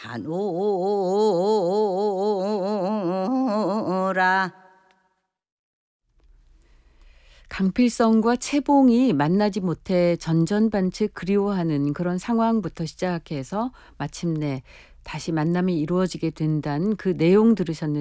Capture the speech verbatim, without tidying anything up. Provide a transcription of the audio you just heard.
하노라. 강필성과 채봉이 만나지 못해 전전반측 그리워하는 그런 상황부터 시작해서 마침내 다시 만남이 이루어지게 된다는 그 내용 들으셨는데